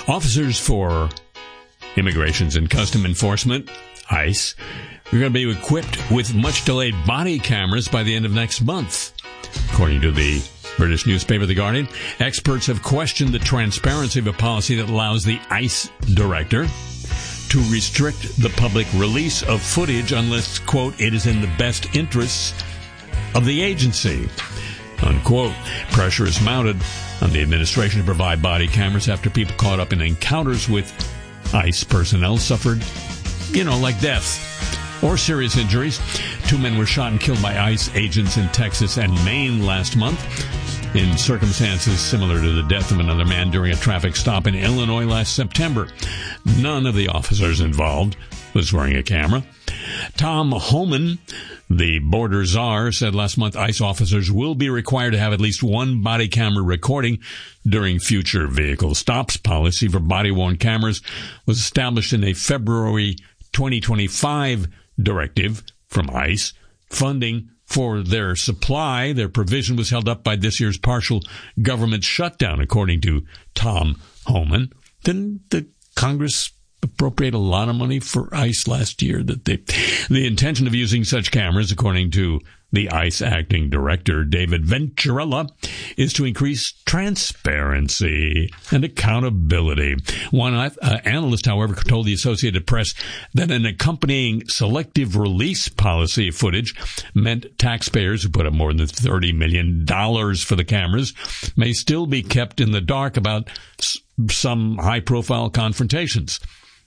Officers for Immigrations and Custom Enforcement, ICE, are going to be equipped with much-delayed body cameras by the end of next month. According to the British newspaper The Guardian, experts have questioned the transparency of a policy that allows the ICE director to restrict the public release of footage unless, quote, it is in the best interests of the agency, unquote. Pressure is mounted on the administration to provide body cameras after people caught up in encounters with ICE personnel suffered, like death or serious injuries. 2 men were shot and killed by ICE agents in Texas and Maine last month in circumstances similar to the death of another man during a traffic stop in Illinois last September. None of the officers involved was wearing a camera. Tom Homan, the border czar, said last month ICE officers will be required to have at least one body camera recording during future vehicle stops. Policy for body-worn cameras was established in a February 2025 directive from ICE. Funding for their supply, their provision was held up by this year's partial government shutdown, according to Tom Homan. Didn't the Congress appropriate a lot of money for ICE last year? The intention of using such cameras, according to the ICE acting director, David Venturella, is to increase transparency and accountability. One analyst, however, told the Associated Press that an accompanying selective release policy of footage meant taxpayers who put up more than $30 million for the cameras may still be kept in the dark about some high-profile confrontations.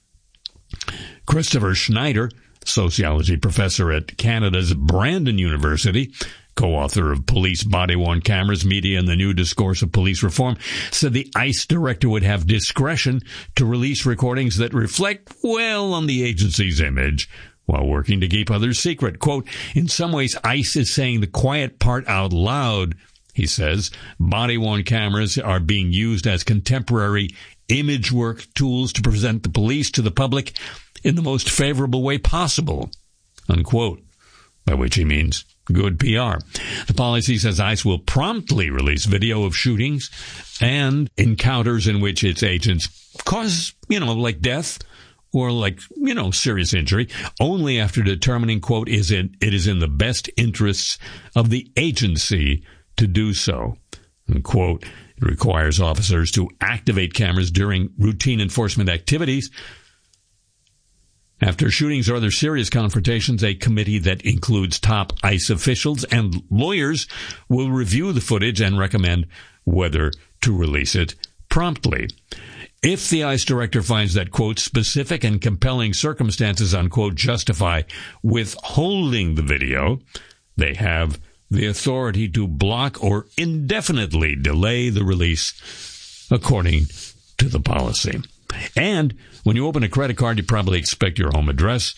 Christopher Schneider, sociology professor at Canada's Brandon University, co-author of Police Body-Worn Cameras, Media, and the New Discourse of Police Reform, said the ICE director would have discretion to release recordings that reflect well on the agency's image while working to keep others secret. Quote, in some ways, ICE is saying the quiet part out loud, he says. Body-worn cameras are being used as contemporary image work tools to present the police to the public in the most favorable way possible, unquote, by which he means good PR. The policy says ICE will promptly release video of shootings and encounters in which its agents cause, like death or serious injury, only after determining, quote, it is in the best interests of the agency to do so, unquote. It requires officers to activate cameras during routine enforcement activities. After shootings or other serious confrontations, a committee that includes top ICE officials and lawyers will review the footage and recommend whether to release it promptly. If the ICE director finds that, quote, specific and compelling circumstances, unquote, justify withholding the video, they have the authority to block or indefinitely delay the release, according to the policy. And when you open a credit card, you probably expect your home address,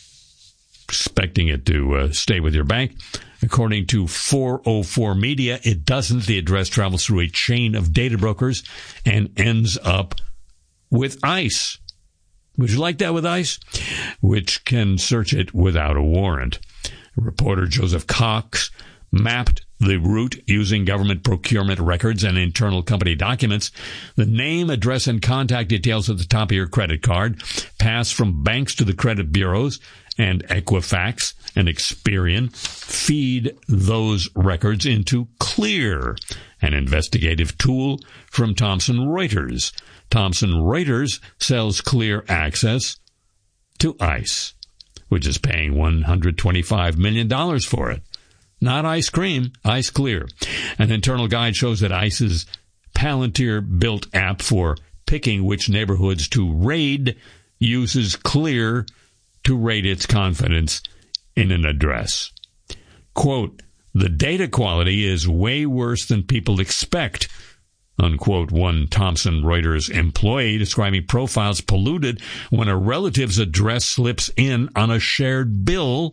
expecting it to stay with your bank. According to 404 Media, it doesn't. The address travels through a chain of data brokers and ends up with ICE. Would you like that with ICE? Which can search it without a warrant. Reporter Joseph Cox mapped the route using government procurement records and internal company documents. The name, address, and contact details at the top of your credit card pass from banks to the credit bureaus, and Equifax and Experian feed those records into Clear, an investigative tool from Thomson Reuters. Thomson Reuters sells Clear access to ICE, which is paying $125 million for it. Not ice cream, Ice Clear. An internal guide shows that ICE's Palantir-built app for picking which neighborhoods to raid uses Clear to rate its confidence in an address. Quote, the data quality is way worse than people expect, unquote, one Thomson Reuters employee describing profiles polluted when a relative's address slips in on a shared bill.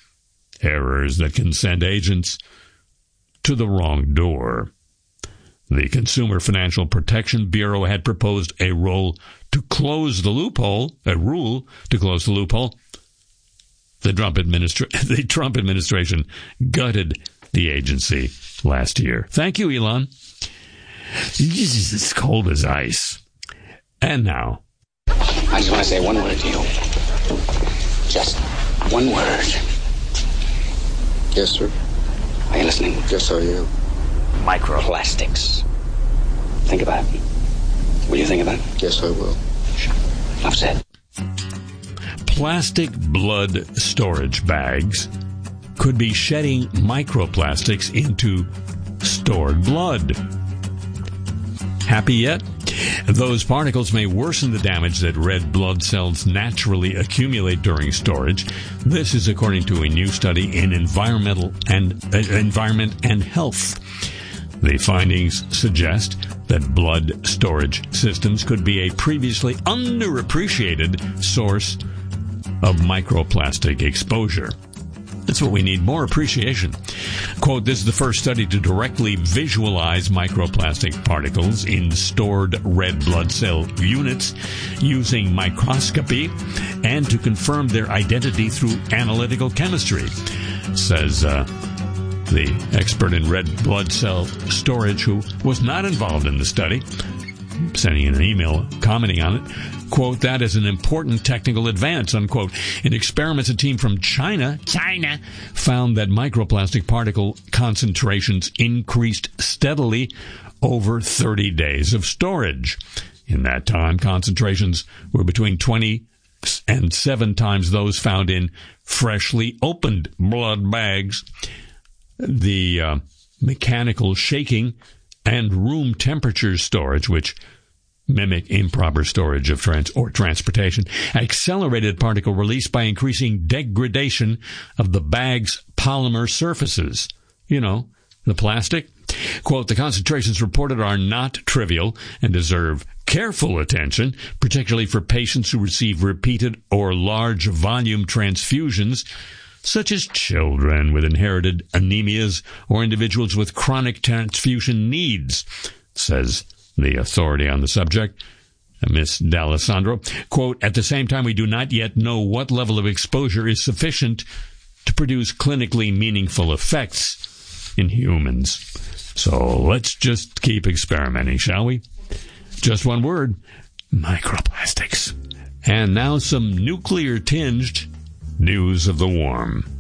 Errors that can send agents to the wrong door. The Consumer Financial Protection Bureau had proposed a rule to close the loophole. The Trump administration gutted the agency last year. Thank you, Elon. It's cold as ice. And now. I just want to say one word to you. Just one word. Yes, sir. Are you listening? Yes, I am. Microplastics. Think about it. Will you think about it? Yes, I will. Enough said. Plastic blood storage bags could be shedding microplastics into stored blood. Happy yet? Those particles may worsen the damage that red blood cells naturally accumulate during storage. This is according to a new study in Environment and Health. The findings suggest that blood storage systems could be a previously underappreciated source of microplastic exposure. That's what we need, more appreciation. Quote, this is the first study to directly visualize microplastic particles in stored red blood cell units using microscopy and to confirm their identity through analytical chemistry, says the expert in red blood cell storage who was not involved in the study, sending in an email commenting on it. Quote, that is an important technical advance, unquote. In experiments, a team from China found that microplastic particle concentrations increased steadily over 30 days of storage. In that time, concentrations were between 20 and 7 times those found in freshly opened blood bags. The mechanical shaking and room temperature storage, which mimic improper storage of transportation, accelerated particle release by increasing degradation of the bag's polymer surfaces. You know, the plastic. Quote, the concentrations reported are not trivial and deserve careful attention, particularly for patients who receive repeated or large volume transfusions, such as children with inherited anemias or individuals with chronic transfusion needs, says the authority on the subject, Ms. D'Alessandro. Quote, at the same time, we do not yet know what level of exposure is sufficient to produce clinically meaningful effects in humans. So let's just keep experimenting, shall we? Just one word, microplastics. And now some nuclear-tinged news of the warm.